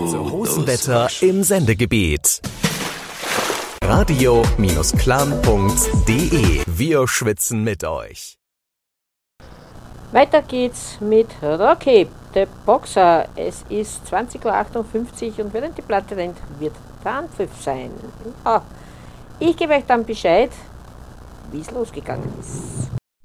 Hosenwetter im Sendegebiet. Radio-clan.de. Wir schwitzen mit euch. Weiter geht's mit Rocky, der Boxer. Es ist 20:58 Uhr und während die Platte rennt, wird der Anpfiff sein. Ich gebe euch dann Bescheid, wie es losgegangen ist.